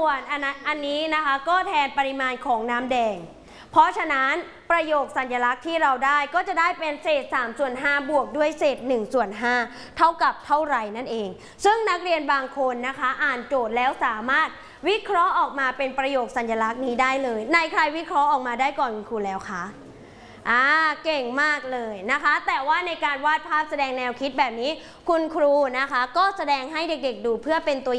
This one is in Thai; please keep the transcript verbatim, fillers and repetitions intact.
ส่วนอันนั้นอันนี้นะคะก็แทนปริมาณของน้ำแดงเพราะฉะนั้นประโยคสัญลักษณ์ที่เราได้ก็จะได้เป็นเศษสามส่วนห้าบวกด้วยเศษหนึ่งส่วนห้าเท่ากับเท่าไหร่นั่นเองซึ่งนักเรียนบางคนนะคะอ่านโจทย์แล้วสามารถวิเคราะห์ออกมาเป็นประโยคสัญลักษณ์นี้ได้เลยในใครวิเคราะห์ออกมาได้ก่อนคุณครูแล้วคะอ่าเก่งมากเลยนะคะแต่ว่าในการวาดภาพแสดงแนวคิดแบบนี้คุณครูนะคะก็แสดงให้เด็กๆดูเพื่อเป็นตัว